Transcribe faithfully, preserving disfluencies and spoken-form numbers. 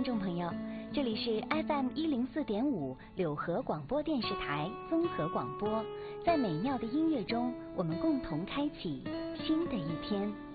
听众朋友，这里是 F M 一零四点五柳河广播电视台综合广播，在美妙的音乐中，我们共同开启新的一天。